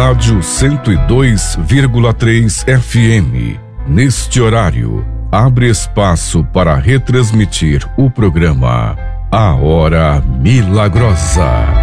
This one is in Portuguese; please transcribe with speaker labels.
Speaker 1: Rádio 102,3 FM. Neste horário, abre espaço para retransmitir o programa A Hora Milagrosa.